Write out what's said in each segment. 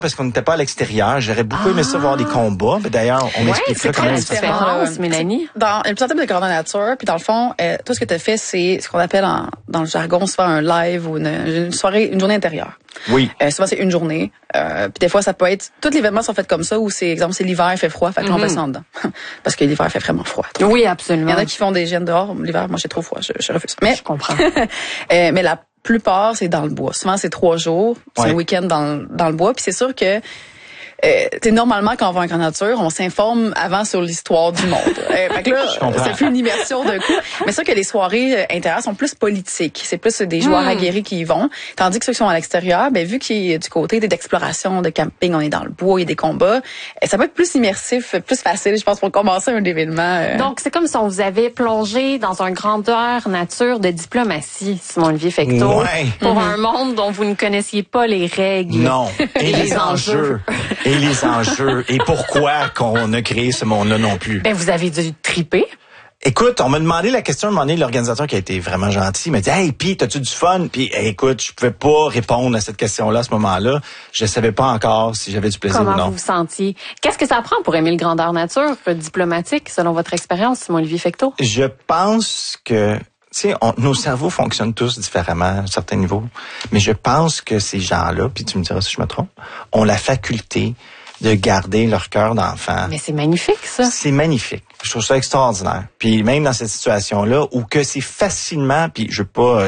parce qu'on n'était pas à l'extérieur. J'aurais beaucoup aimé ça voir des combats. D'ailleurs, on m'expliquera comment c'est très différent, Mélanie. Dans le type de grandeur nature, puis dans le fond, tout ce que tu as fait, c'est ce qu'on appelle dans le jargon souvent un live ou une soirée, une journée intérieure. Oui. Souvent c'est une journée. Puis des fois ça peut être tous les événements sont faits comme ça où c'est l'hiver, il fait froid, fait qu'on fait ça en dedans. Parce que l'hiver fait vraiment froid. Oui, absolument. Il y en a qui font des gènes dehors, l'hiver, moi j'ai trop froid, je refuse. Mais je comprends. Mais la plupart c'est dans le bois. Souvent c'est 3 jours, c'est un week-end dans le bois, puis c'est sûr que normalement, quand on va en grande nature, on s'informe avant sur l'histoire du monde. Fait que là, c'est plus une immersion d'un coup. Mais c'est sûr que les soirées intérieures sont plus politiques. C'est plus des joueurs aguerris qui y vont. Tandis que ceux qui sont à l'extérieur, vu qu'il y a du côté d'exploration, de camping, on est dans le bois, il y a des combats, ça peut être plus immersif, plus facile, je pense, pour commencer un événement. Donc, c'est comme si on vous avait plongé dans un grandeur nature de diplomatie, Simon-Olivier Fecteau. Ouais. Pour un monde dont vous ne connaissiez pas les règles. Non. Et les enjeux. Et les enjeux. Et pourquoi qu'on a créé ce monde-là non plus. Vous avez dû triper. Écoute, on m'a demandé la question à un moment donné, l'organisateur qui a été vraiment gentil, il m'a dit « Hey, Pete, t'as-tu du fun? » Puis écoute, je pouvais pas répondre à cette question-là à ce moment-là. Je savais pas encore si j'avais du plaisir ou non. Comment vous vous sentiez? Qu'est-ce que ça prend pour aimer le grandeur nature diplomatique, selon votre expérience, Simon-Olivier Fecteau? Je pense que nos cerveaux fonctionnent tous différemment à un certain niveau, mais je pense que ces gens-là, puis tu me diras si je me trompe, ont la faculté de garder leur cœur d'enfant. Mais c'est magnifique, ça. C'est magnifique. Je trouve ça extraordinaire. Puis même dans cette situation-là, où que c'est facilement, puis je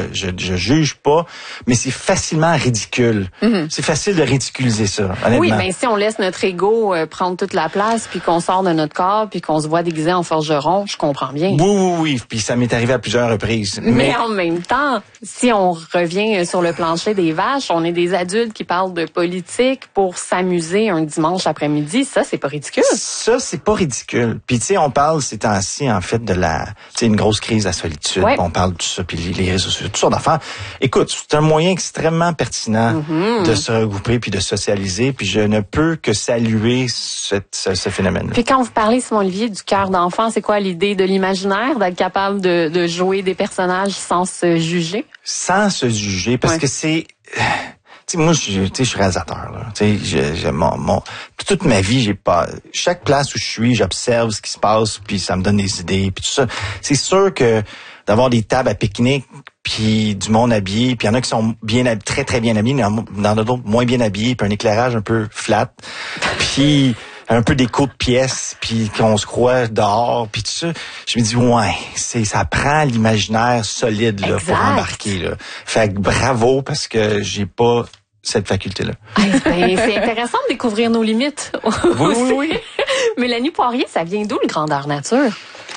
juge pas, mais c'est facilement ridicule. C'est facile de ridiculiser ça, honnêtement. Oui, mais si on laisse notre ego prendre toute la place, puis qu'on sort de notre corps, puis qu'on se voit déguisé en forgeron, je comprends bien. Oui. Puis ça m'est arrivé à plusieurs reprises. Mais en même temps, si on revient sur le plancher des vaches, on est des adultes qui parlent de politique pour s'amuser un dimanche après-midi. Ça, c'est pas ridicule. Ça, c'est pas ridicule. Puis tu sais, on parle ces temps-ci, en fait, de une grosse crise de la solitude. Ouais. On parle de tout ça, puis les réseaux sociaux, toutes sortes d'affaires. Écoute, c'est un moyen extrêmement pertinent de se regrouper puis de socialiser, puis je ne peux que saluer ce phénomène-là. Puis quand vous parlez, Simon-Olivier, du cœur d'enfant, c'est quoi l'idée de l'imaginaire, d'être capable de jouer des personnages sans se juger? Sans se juger, parce que c'est... moi, je suis réalisateur, là. Toute ma vie, chaque place où je suis, j'observe ce qui se passe, puis ça me donne des idées, puis tout ça. C'est sûr que d'avoir des tables à pique-nique, puis du monde habillé, puis il y en a qui sont très, très bien habillés, il y en a d'autres moins bien habillés, puis un éclairage un peu flat, puis un peu d'écho de pièces, puis qu'on se croit dehors, puis tout ça. Je me dis, ça prend l'imaginaire solide là, pour embarquer. Là. Fait que bravo, parce que j'ai pas cette faculté-là. C'est intéressant de découvrir nos limites. Oui. Mélanie Poirier, ça vient d'où le grandeur nature?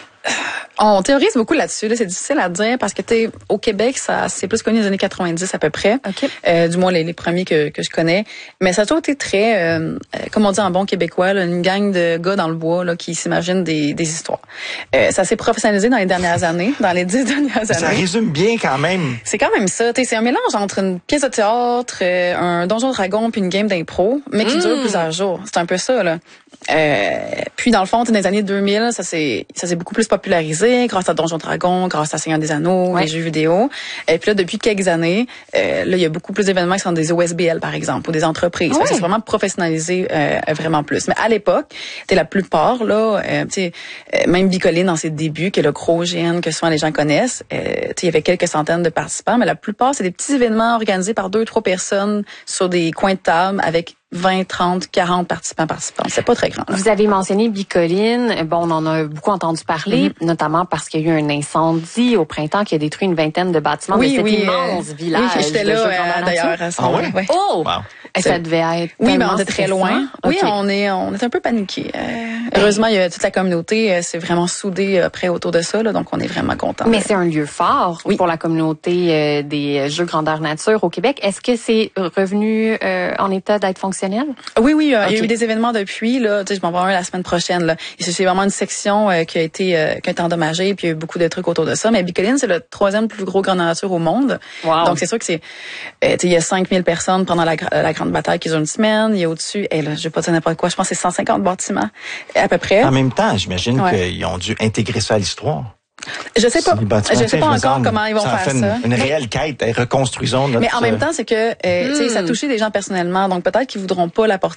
On théorise beaucoup là-dessus. Là, c'est difficile à dire parce que au Québec, ça c'est plus connu dans les années 90 à peu près. Okay. Du moins les premiers que je connais. Mais ça a toujours été très, comme on dit en bon québécois, là, une gang de gars dans le bois là, qui s'imaginent des histoires. Ça s'est professionnalisé dans les dernières années, dans les 10 dernières années. Ça résume bien quand même. C'est quand même ça. C'est un mélange entre une pièce de théâtre, un donjon dragon puis une game d'impro, mais qui dure plusieurs jours. C'est un peu ça là. Puis dans le fond, dans les années 2000, ça s'est beaucoup plus popularisé grâce à Donjon Dragon, grâce à Seigneur des Anneaux, les jeux vidéo. Et puis là, depuis quelques années, là, il y a beaucoup plus d'événements qui sont des OSBL, par exemple, ou des entreprises. Oui. C'est vraiment professionnalisé vraiment plus. Mais à l'époque, la plupart, là, même Bicoline dans ses débuts, qui est le gros GN que souvent les gens connaissent, il y avait quelques centaines de participants, mais la plupart, c'est des petits événements organisés par 2-3 personnes sur des coins de table avec 20, 30, 40 participants. C'est pas très grand. Là. Vous avez mentionné Bicoline. Bon, on en a beaucoup entendu parler, notamment parce qu'il y a eu un incendie au printemps qui a détruit une vingtaine de bâtiments de cet immense village. Oui, j'étais là d'ailleurs à ce moment-là. Ouais? Oh! Wow. Et ça devait être mais on était très loin. Okay. Oui, on est un peu paniqués. Heureusement, il y a toute la communauté c'est vraiment soudée près autour de ça, là, donc on est vraiment contents. Mais c'est un lieu fort pour la communauté des jeux grandeur nature au Québec. Est-ce que c'est revenu en état d'être fonctionnel? Oui, il y a eu des événements depuis. Là, je m'en vais un la semaine prochaine. Là. C'est vraiment une section qui a été endommagée, puis il y a eu beaucoup de trucs autour de ça. Mais Bicoline, c'est le 3e plus gros grandeur nature au monde. Wow. Donc c'est sûr que c'est, il y a 5000 personnes pendant la grande bataille qui dure une semaine. Il y a au-dessus, là, je vais pas dire n'importe quoi, je pense que c'est 150 bâtiments à peu près. En même temps, j'imagine qu'ils ont dû intégrer ça à l'histoire. Je sais pas. Je sais pas encore comment ils vont faire ça. Une réelle quête. Reconstruisons notre... Mais en même temps, c'est que ça a touché des gens personnellement. Donc peut-être qu'ils voudront pas l'apporter